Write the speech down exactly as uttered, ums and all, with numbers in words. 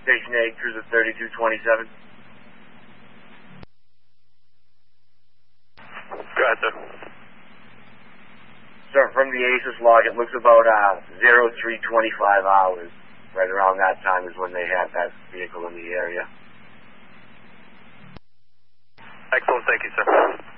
Station eight, cruiser thirty-two twenty-seven. Go ahead, sir. Sir, from the ASIS log, it looks about uh, zero three twenty-five hours. Right around that time is when they had that vehicle in the area. Excellent, thank you, sir.